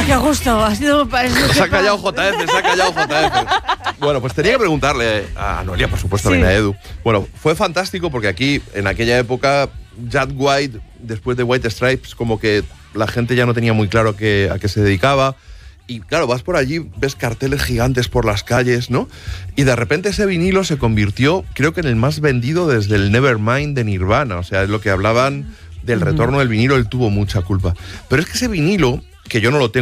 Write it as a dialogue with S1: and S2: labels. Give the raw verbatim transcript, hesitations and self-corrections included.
S1: Ah, qué gusto. Ha sido...
S2: Se ha callado J F, se ha callado J F. Bueno, pues tenía que preguntarle a Noelia, por supuesto,
S1: Sí.
S2: a Edu. Bueno, fue fantástico porque aquí, en aquella época, Jack White, después de White Stripes, como que la gente ya no tenía muy claro a qué, a qué se dedicaba. Y claro, vas por allí, ves carteles gigantes por las calles, ¿no? Y de repente ese vinilo se convirtió, creo que en el más vendido desde el Nevermind de Nirvana. O sea, es lo que hablaban del retorno del vinilo, él tuvo mucha culpa. Pero es que ese vinilo, que yo no lo tengo,